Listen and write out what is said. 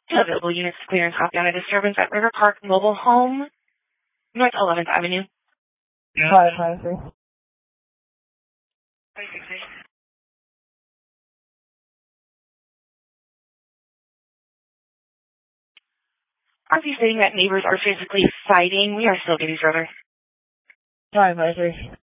Available units to clear and copy on a disturbance at River Park Mobile Home, North 11th Avenue. 553. Are you saying that neighbors are physically fighting? We are still getting further. 553.